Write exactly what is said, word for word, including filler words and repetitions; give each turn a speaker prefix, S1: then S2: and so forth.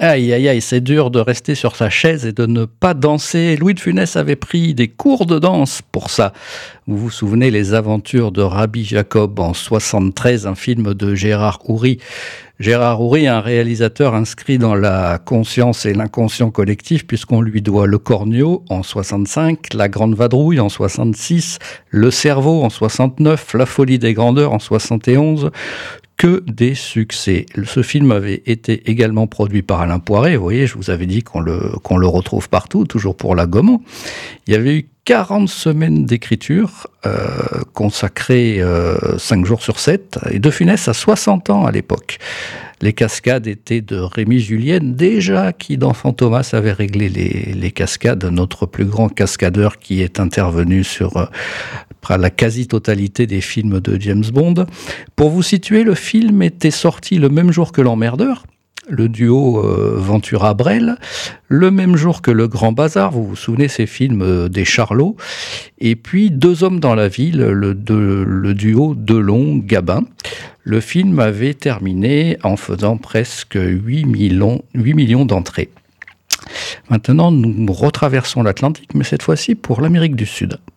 S1: Aïe, aïe, aïe, c'est dur de rester sur sa chaise et de ne pas danser. Louis de Funès avait pris des cours de danse pour ça. Vous vous souvenez Les Aventures de Rabbi Jacob en soixante-treize, un film de Gérard Houry. Gérard Houry, un réalisateur inscrit dans la conscience et l'inconscient collectif, puisqu'on lui doit Le Cornio en soixante-cinq, La Grande Vadrouille en soixante-six, Le Cerveau en soixante-neuf, La Folie des Grandeurs en soixante et onze. Que des succès. Ce film avait été également produit par Alain Poiret. Vous voyez, je vous avais dit qu'on le, qu'on le retrouve partout, toujours pour la Gaumont. Il y avait eu quarante semaines d'écriture, euh, consacrées euh, cinq jours sur sept, et De Funès a soixante ans à l'époque. Les cascades étaient de Rémi Julienne, déjà qui dans Fantomas avait réglé les, les cascades, notre plus grand cascadeur qui est intervenu sur euh, la quasi-totalité des films de James Bond. Pour vous situer, le film était sorti le même jour que L'Emmerdeur, le duo euh, Ventura-Brel, le même jour que Le Grand Bazar, vous vous souvenez ces films euh, des Charlots, et puis Deux hommes dans la ville, le, de, le duo Delon-Gabin. Le film avait terminé en faisant presque huit millions, huit millions d'entrées. Maintenant, nous retraversons l'Atlantique, mais cette fois-ci pour l'Amérique du Sud.